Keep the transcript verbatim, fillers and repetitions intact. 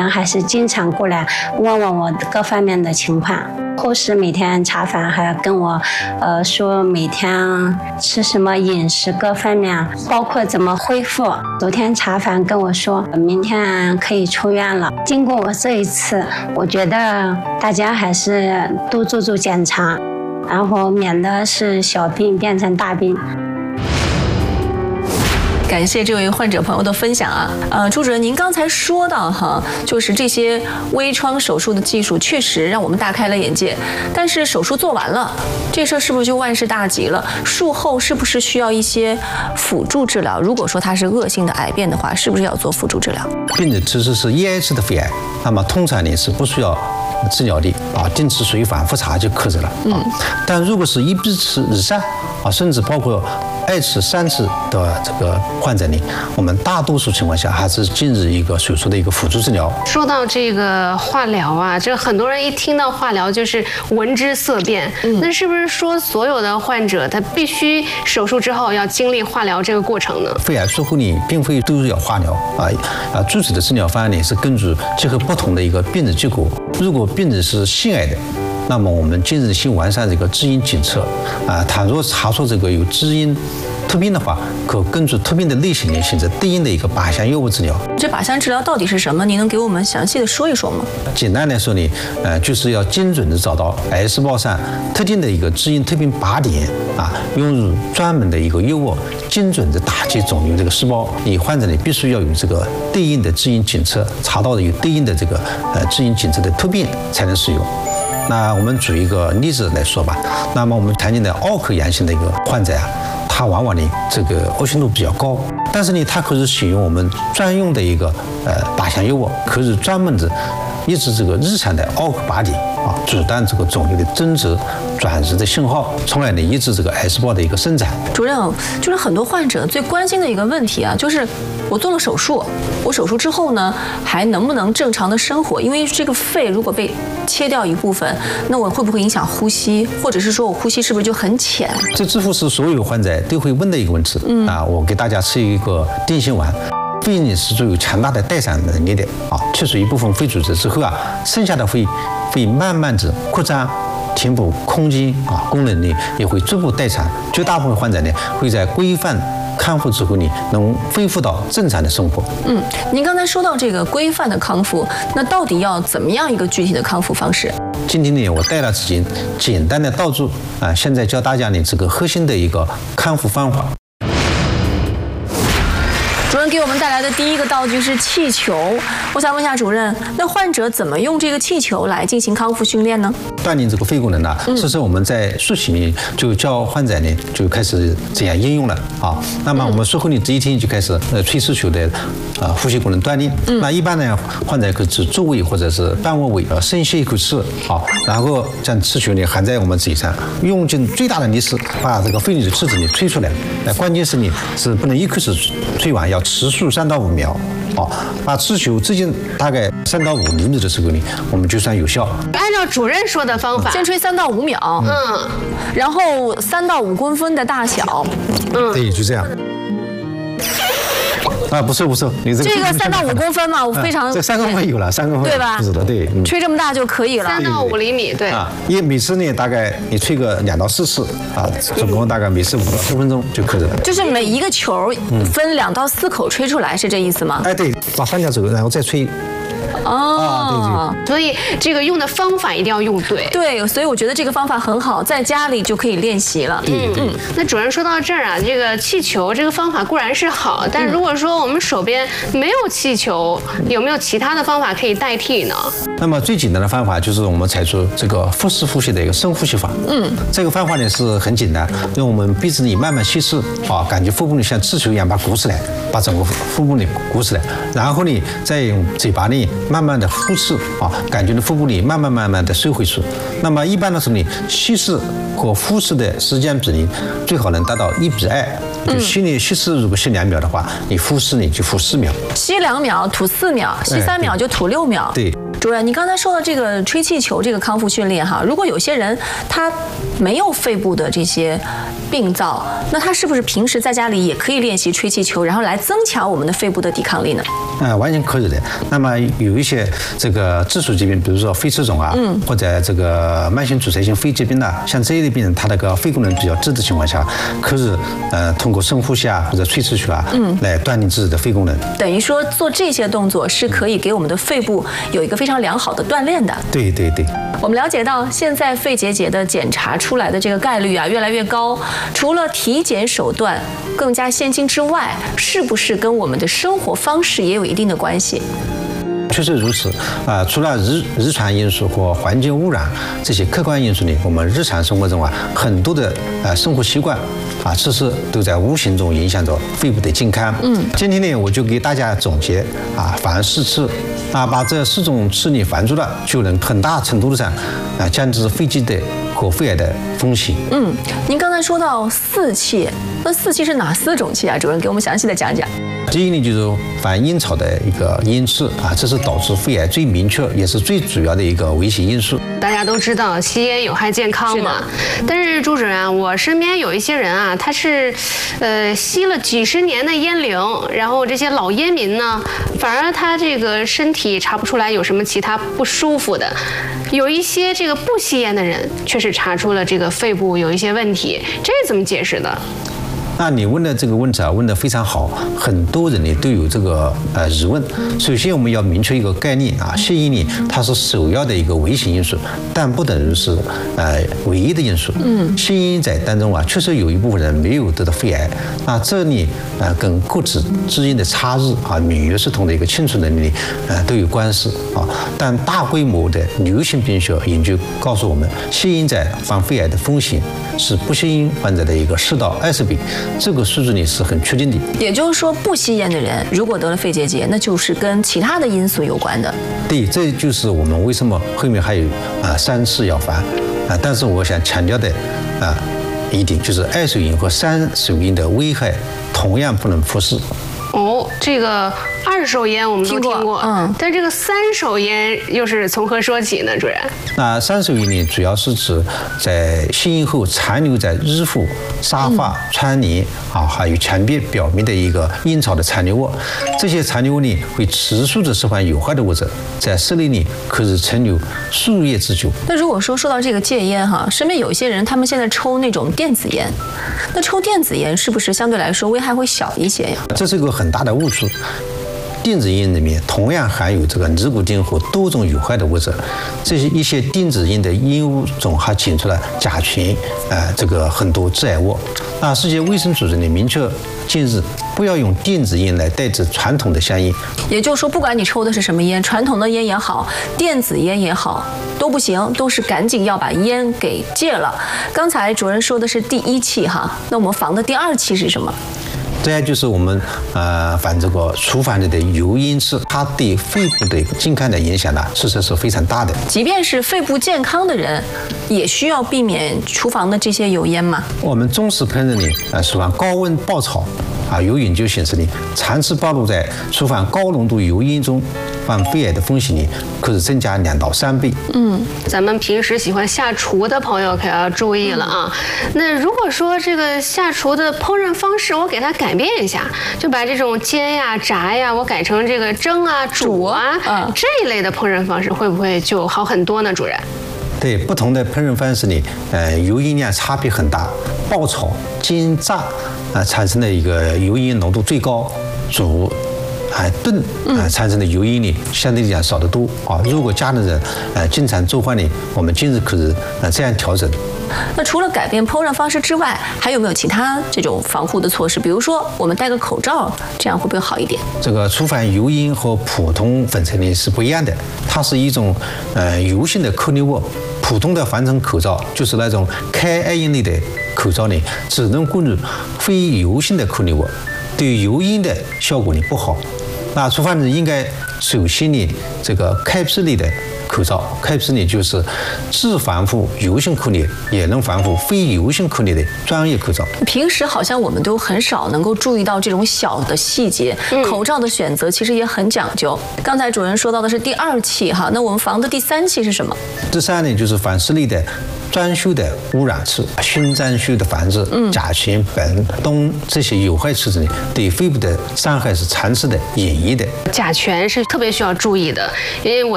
人还是经常过来问问我各方面的情况。护士每天查房，还要跟我，呃，说每天吃什么饮食各方面，包括怎么恢复。昨天查房跟我说，明天可以出院了。经过我这一次，我觉得大家还是多做做检查，然后免得是小病变成大病。 感谢这位患者朋友的分享啊，呃，朱主任，您刚才说到哈，就是这些微创手术的技术确实让我们大开了眼界，但是手术做完了，这事儿是不是就万事大吉了？术后是不是需要一些辅助治疗？如果说它是恶性的癌变的话，是不是要做辅助治疗？ 病人其实是一癌式的肺癌，那么通常呢是不需要治疗的啊，定期随反复查就可以了。嗯，但如果是一B次以上啊，甚至包括二次、三次的这个患者呢，我们大多数情况下还是进入一个手术的一个辅助治疗。 说到这个化疗啊，这很多人一听到化疗就是闻之色变。嗯，那是不是说所有的患者他必须手术之后要经历化疗这个过程呢？ 肺癌术后呢，并非都是要化疗啊啊，具体的治疗方案呢是根据结合不同的一个病人结果。如果病人是性癌的，那么我们近日性完善这个基因检测啊，倘若查出这个有基因突变的话，可根据突变的类型呢，选择对应的一个靶向药物治疗。 这靶向治疗到底是什么？您能给我们详细的说一说吗？ 简单来说呢，呃，就是要精准的找到癌细胞上特定的一个基因突变靶点啊，用入专门的一个药物，精准的打击肿瘤这个细胞。你患者呢必须要有这个对应的基因检测，查到有对应的这个呃基因检测的突变才能使用。那我们举一个例子来说吧，那么我们常见的奥克阳性的一个患者啊，他往往呢这个恶性度比较高，但是呢他可以使用我们专用的一个呃靶向药物，可以专门的抑制这个日常的奥克靶点啊，阻断这个肿瘤的增殖转移的信号，从而呢抑制这个癌细胞的一个生长。 主任，就是很多患者最关心的一个问题啊，就是我做了手术，我手术之后呢还能不能正常的生活？因为这个肺如果被切掉一部分，那我会不会影响呼吸？或者是说我呼吸是不是就很浅？ 这几乎是所有患者都会问的一个问题。嗯啊，我给大家吃一个定心丸。肺呢是具有强大的代偿能力的啊，切除一部分肺组织之后啊，剩下的肺会慢慢的扩张，填补空间啊，功能呢也会逐步代偿。绝大部分患者呢会在规范康复之后呢，能恢复到正常的生活。 嗯，您刚才说到这个规范的康复，那到底要怎么样一个具体的康复方式？ 今天呢，我带了几件简单的道具啊，现在教大家呢这个核心的一个康复方法。 主任给我们带来的第一个道具是气球，我想问一下主任，那患者怎么用这个气球来进行康复训练呢？ 锻炼这个肺功能呢，其实我们在术前呢就教患者呢就开始这样应用了啊。那么我们术后呢第一天就开始呃吹气球的呃呼吸功能锻炼。嗯、那一般呢患者可以指坐位或者是半卧位，呃深吸一口气啊，然后将气球呢含在我们嘴上，用尽最大的力气把这个肺里的气体呢吹出来。那关键是呢是不能一口气吹完，要持续三到五秒，好，把气球直径大概三到五厘米的时候呢，我们就算有效。 按照主任说的方法， 先吹三到五秒，嗯，然后三到五公分的大小， 嗯，对，就这样。啊，不错不错，你这个这个三到五公分嘛，我非常这三公分有了，三公分对吧？ 是的，对， 吹这么大就可以了， 三到五厘米，对啊，因为每次呢大概你吹个两到四次啊，总共大概每次五到十分钟就可以了。 就是每一个球分两到四口吹出来，是这意思吗？ 哎，对，把三条走，然后再吹。 哦， 对对，所以这个用的方法一定要用对。 对，所以我觉得这个方法很好，在家里就可以练习了。 嗯嗯。 那主任说到这儿啊，这个气球这个方法固然是好，但如果说我们手边没有气球，有没有其他的方法可以代替呢？ 那么最简单的方法就是我们采取这个腹式呼吸的一个深呼吸法。嗯，这个方法呢是很简单，用我们鼻子里慢慢吸气啊，感觉腹部里像气球一样把鼓起来，把整个腹部里鼓起来，然后呢再用嘴巴里慢慢的呼气啊，感觉呢腹部里慢慢慢慢的收回去。那么一般的时候呢，吸气和呼气的时间比例最好能达到一比二。就吸你吸气，如果吸两秒的话，你呼气呢就呼四秒。 吸两秒吐四秒，吸三秒就吐六秒。 对。 主任，你刚才说的这个吹气球这个康复训练哈，如果有些人他没有肺部的这些病灶，那他是不是平时在家里也可以练习吹气球，然后来增强我们的肺部的抵抗力呢？ 啊、呃，完全可以的。那么有一些这个基础疾病，比如说肺气肿啊，嗯，或者这个慢性阻塞性肺疾病啊，像这一类病人，他那个肺功能比较低的情况下，可以呃通过深呼吸啊或者吹气球啊，嗯，来锻炼自己的肺功能。 等于说做这些动作是可以给我们的肺部有一个非常良好的锻炼的。 对对对。 我们了解到，现在肺结节的检查出来的这个概率啊越来越高，除了体检手段更加先进之外，是不是跟我们的生活方式也有一定的关系？ 确实如此啊、呃！除了日日传因素和环境污染这些客观因素呢，我们日常生活中啊，很多的呃生活习惯啊，其实都在无形中影响着肺部的健康。嗯，今天呢，我就给大家总结啊，凡四次啊，把这四种吃呢防住了，就能很大程度上啊降低肺结的和肺癌的风险。 嗯，您刚才说到四气，那四气是哪四种气啊？主任给我们详细的讲讲。 第一呢，就是反阴潮的一个因次啊，这是导致肺癌最明确也是最主要的一个危险因素。 大家都知道吸烟有害健康嘛，但是朱主任啊，我身边有一些人啊，他是，呃，吸了几十年的烟龄，然后这些老烟民呢，反而他这个身体查不出来有什么其他不舒服的。有一些这个不吸烟的人，却是查出了这个肺部有一些问题，这怎么解释的？ 那你问的这个问题啊，问得非常好，很多人呢都有这个呃疑问。首先，我们要明确一个概念啊，吸烟呢它是首要的一个危险因素，但不等于是呃唯一的因素。嗯，吸烟者当中啊，确实有一部分人没有得到肺癌，那这里呃跟个体基因的差异啊、免疫系统的一个清除能力呃都有关系啊。但大规模的流行病学研究告诉我们，吸烟者患肺癌的风险是不吸烟患者的一个十到二十倍。这个数字呢是很确定的， 也就是说，不吸烟的人如果得了肺结节，那就是跟其他的因素有关的。 对，这就是我们为什么后面还有啊三次要防啊。但是我想强调的啊一点就是，二手烟和三手烟的危害同样不能忽视。 哦，这个二手烟我们都听过，听过嗯，但这个三手烟又是从何说起呢，主任？ 那三手烟呢，主要是指在吸烟后残留在衣服、沙发、窗帘啊，还有墙壁表面的一个烟草的残留物。这些残留物呢，会持续的释放有害的物质，在室内呢可以存留数月之久。 那如果说说到这个戒烟哈，身边有一些人，他们现在抽那种电子烟，那抽电子烟是不是相对来说危害会小一些呀？ 这是一个很大的误区。电子烟里面同样含有这个尼古丁和多种有害的物质，这些一些电子烟的烟雾中还检出了甲醛，呃，这个很多致癌物。那世界卫生组织呢明确建议不要用电子烟来代替传统的香烟。 也就是说，不管你抽的是什么烟，传统的烟也好，电子烟也好，都不行，都是赶紧要把烟给戒了。刚才主任说的是第一气哈，那我们防的第二气是什么？ 这样就是我们呃防这个厨房里的油烟气，它对肺部的健康的影响呢，其实是非常大的。 即便是肺部健康的人，也需要避免厨房的这些油烟吗？ 我们中式烹饪呢，呃，喜欢高温爆炒啊，有研究显示呢，长期暴露在厨房高浓度油烟中，患肺癌的风险呢，可以增加两到三倍。 嗯，咱们平时喜欢下厨的朋友可要注意了啊。嗯、那如果说这个下厨的烹饪方式，我给它改变一下，就把这种煎呀、炸呀，我改成这个蒸啊、煮啊、嗯、这一类的烹饪方式，会不会就好很多呢，主任？ 对，不同的烹饪方式呢，呃，油烟量差别很大。爆炒、煎、炸啊、呃，产生的一个油烟浓度最高；煮、啊、炖啊、呃，产生的油烟呢，相对来讲少得多啊。如果家里人呃经常做饭呢，我们今日可以呃这样调整。 那除了改变烹饪方式之外，还有没有其他这种防护的措施？比如说，我们戴个口罩，这样会不会好一点？ 这个厨房油烟和普通粉尘呢是不一样的，它是一种呃油性的颗粒物。普通的防尘口罩就是那种开二烟类的口罩呢，只能过滤非油性的颗粒物，对油烟的效果呢不好。那厨房呢应该首先呢，这个开pris类的口罩，开pris类就是既防护油性颗粒，也能防护非油性颗粒的专业口罩。 平时好像我们都很少能够注意到这种小的细节，嗯、口罩的选择其实也很讲究。刚才主任说到的是第二期哈，那我们防的第三期是什么？ 第三呢，就是反室内的专修的污染物、熏沾修的防治，嗯、甲醛、苯、氡这些有害物质呢，对肺部的伤害是长期的、延续的。 甲醛是特别需要注意的，因为我。